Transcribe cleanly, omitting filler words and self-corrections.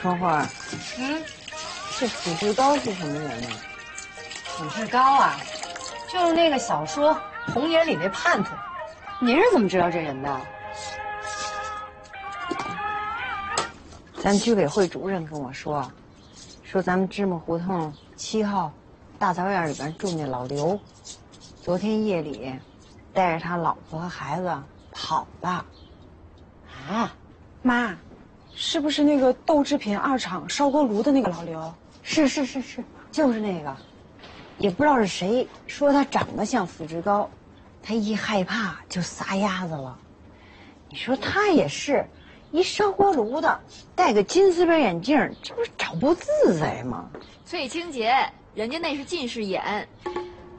春花，这许志高是什么人呢？ 许志高啊，就是那个小说《红岩》里那叛徒。 您是怎么知道这人的？咱居委会主任跟我说，说咱们芝麻胡同7号大杂院里边住那老刘，昨天夜里带着他老婆和孩子跑了。 啊，妈，是不是那个豆制品2厂烧锅炉的那个老刘？ 是，就是那个，也不知道是谁说他长得像许志高，他一害怕就撒丫子了。你说他也是，一烧锅炉的，戴个金丝边眼镜，这不是找不自在吗？ 翠青姐，人家那是近视眼，